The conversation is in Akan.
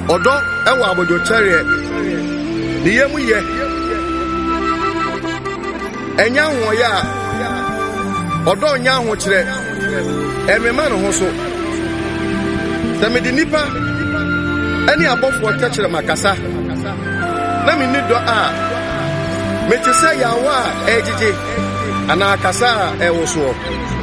Odo ewa abojo chere ni yemu ye enya ho ya odo nya ho kire emema no ho so semedi nipa ani abofo techere makasa na mi ni do a metisa yawa ejije ana akasa ewo so